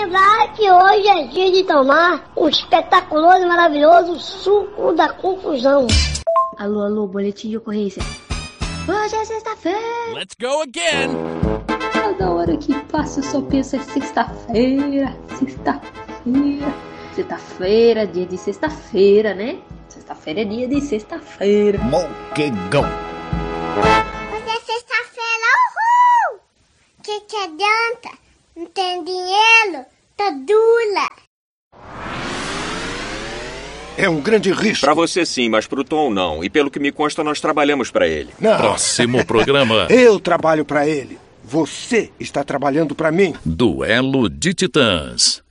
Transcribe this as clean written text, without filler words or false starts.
lembrar que hoje é dia de tomar um espetaculoso e maravilhoso suco da confusão. Alô, boletim de ocorrência. Hoje é sexta-feira. Let's go again. Cada hora que passa eu só penso em sexta-feira. Sexta-feira, dia de sexta-feira, né? Sexta-feira é dia de sexta-feira. Moquegão. Hoje é sexta-feira, uhul! Que adianta? Não tem dinheiro? Tô dula. É um grande risco. Pra você sim, mas pro Tom não. E pelo que me consta, nós trabalhamos pra ele. Não. Próximo programa. Eu trabalho pra ele. Você está trabalhando pra mim. Duelo de Titãs.